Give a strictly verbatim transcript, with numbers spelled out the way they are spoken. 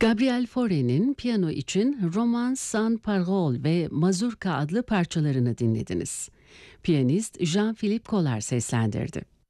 Gabriel Fauré'nin piyano için Romance sans parole ve Mazurka adlı parçalarını dinlediniz. Piyanist Jean-Philippe Collard seslendirdi.